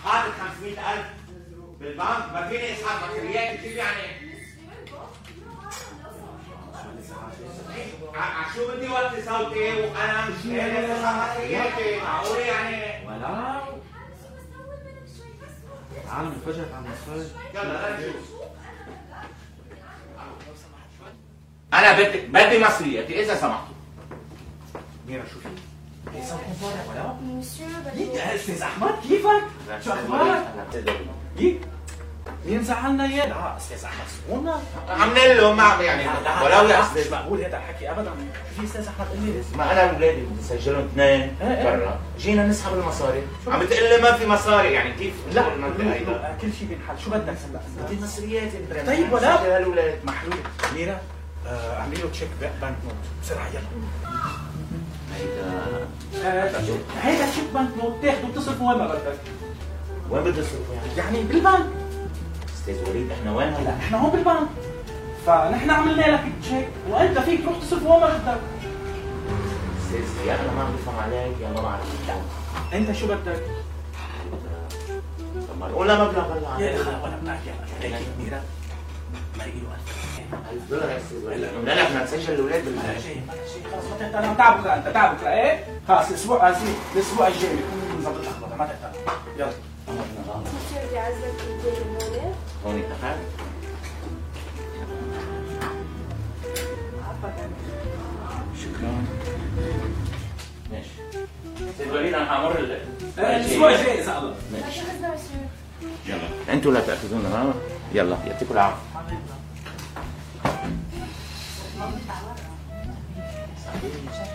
حاطط 500,000 بالبنك، ما فيني اسحب مصريات كيف يعني؟ شو بدي وطي صوتي وانا مش قادر اسحب مصرياتي؟ معقول يعني؟ ولا العالم انفجرت على المصاري. يلا نشوف. انا بدي مصرياتي اذا سمحتوا. ميرا شو في؟ ليس مفارق ولا؟ ليك يا استاذ احمد كيفك؟ شو اخبارك؟ مين زعلنا اياه؟ لا استاذ احمد سكونا عملنا له ما عم يعني ولو يا استاذ مش مقبول هذا الحكي ابدا. في استاذ احمد قال لي ما انا واولادي بدي اسجلهم اثنين برا، جينا نسحب المصاري، عم بتقول لي ما في مصاري، يعني كيف؟ لا كل شيء بينحل. شو بدك هلا؟ بدي مصريات انت. طيب ولا هالولاد محلول. ميرا اعملي له تشيك بنك نوت بسرعه يلا. هيدا تشيك بنك نوت تاخده وتصرفه وين ما بدك. وين بدي اصرفه يعني؟ يعني بالبنك. استاذ وليد احنا وين هلا؟ احنا هون بالبنك، فنحن عملنا لك تشيك وانت فيك تروح تصرفه وين ما بدك. استاذ يا انا ما عم بفهم عليك يا ما بعرف. انت شو بدك؟ طب ما ولا مبلغ هلا يا اخي ولا بنحكي على هيك ميرا ما له $1000 يا استاذ وليد. قلنا لك بدنا نسجل الاولاد بلا شيء خلص ما تحتاج. انا تعبك انت تعبك ايه؟ خلص الاسبوع الاسبوع الجاي بكون مظبط لك ما تحتاج. يلا بدي اعزك هون هون اتفقنا. شكرا. ماشي استاذ وليد انا حامر الاسبوع الجاي ان شاء الله. ماشي يلا انتوا لا تاخذونا. يلا يعطيكم العافيه.